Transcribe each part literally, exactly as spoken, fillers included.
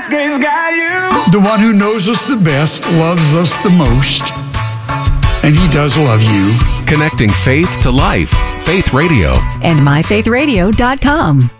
God's got you. The one who knows us the best loves us the most. And he does love you. Connecting faith to life. Faith Radio. And my faith radio dot com.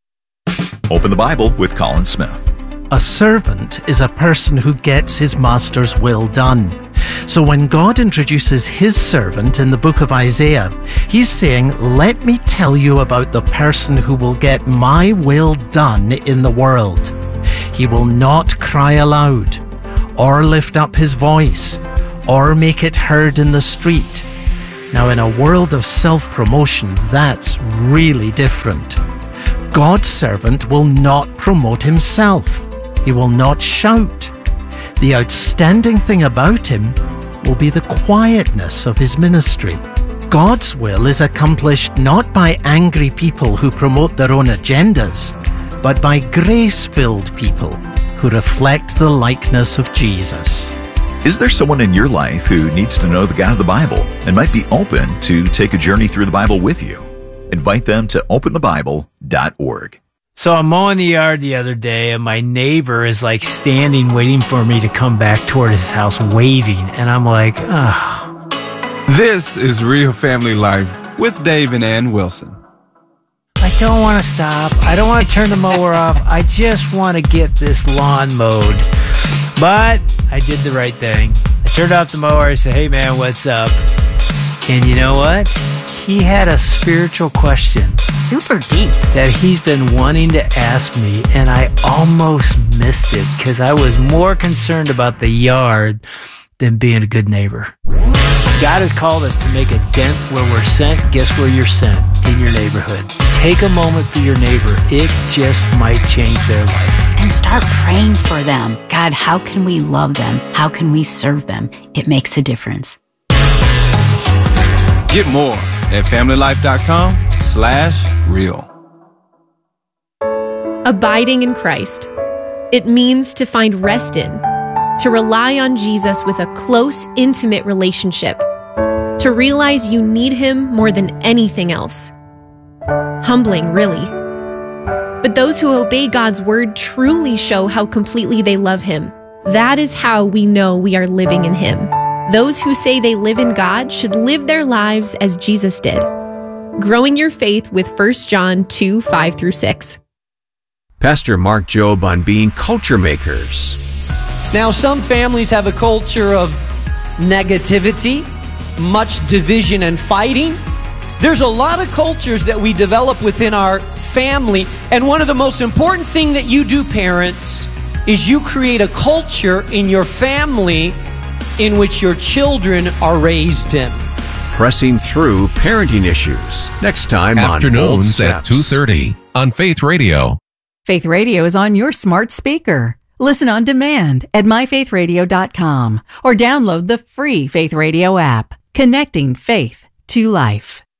Open the Bible with Colin Smith. A servant is a person who gets his master's will done. So when God introduces his servant in the book of Isaiah, he's saying, let me tell you about the person who will get my will done in the world. He will not cry aloud, or lift up his voice, or make it heard in the street. Now, in a world of self-promotion, that's really different. God's servant will not promote himself. He will not shout. The outstanding thing about him will be the quietness of his ministry. God's will is accomplished not by angry people who promote their own agendas, but by grace-filled people who reflect the likeness of Jesus. Is there someone in your life who needs to know the God of the Bible and might be open to take a journey through the Bible with you? Invite them to open the bible dot org. So I'm mowing the yard the other day, and my neighbor is like standing waiting for me to come back toward his house waving, and I'm like, oh. This is Real Family Life with Dave and Ann Wilson. I don't want to stop. I don't want to turn the mower off. I just want to get this lawn mowed. But I did the right thing. I turned off the mower. I said, hey, man, what's up? And you know what? He had a spiritual question. Super deep. That he's been wanting to ask me, and I almost missed it because I was more concerned about the yard than being a good neighbor. God has called us to make a dent where we're sent. Guess where you're sent? In your neighborhood. Take a moment for your neighbor. It just might change their life. And start praying for them. God, how can we love them? How can we serve them? It makes a difference. Get more at family life dot com slash real. Abiding in Christ. It means to find rest in, to rely on Jesus with a close, intimate relationship, to realize you need him more than anything else. Humbling, really. But those who obey God's word truly show how completely they love him. That is how we know we are living in him. Those who say they live in God should live their lives as Jesus did. Growing your faith with First John two, five through six. Pastor Mark Jobe on being culture makers. Now, some families have a culture of negativity, much division and fighting. There's a lot of cultures that we develop within our family, and one of the most important things that you do, parents, is you create a culture in your family in which your children are raised in. Pressing through parenting issues. Next time on Afternoons at two thirty on Faith Radio. Faith Radio is on your smart speaker. Listen on demand at my faith radio dot com or download the free Faith Radio app, connecting faith to life.